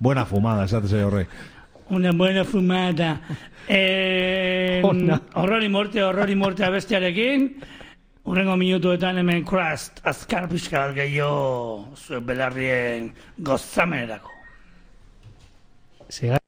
Buena fumada, esate zei horre. Una buena fumada. Horrori morte abestiarekin, urrengo minutuetan hemen Crust, azkar pixka bat gehiago zuek belarrien gozamenerako.